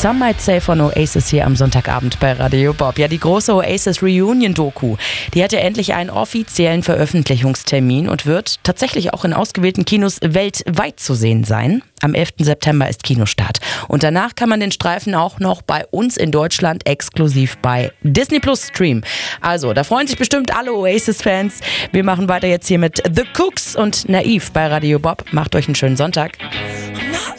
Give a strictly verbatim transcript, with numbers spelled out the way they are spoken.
Some Might Say von Oasis hier am Sonntagabend bei Radio Bob. Ja, die große Oasis Reunion-Doku, die hat ja endlich einen offiziellen Veröffentlichungstermin und wird tatsächlich auch in ausgewählten Kinos weltweit zu sehen sein. Am elften September ist Kinostart. Und danach kann man den Streifen auch noch bei uns in Deutschland exklusiv bei Disney Plus streamen. Also, da freuen sich bestimmt alle Oasis-Fans. Wir machen weiter jetzt hier mit The Cooks und Naiv bei Radio Bob. Macht euch einen schönen Sonntag.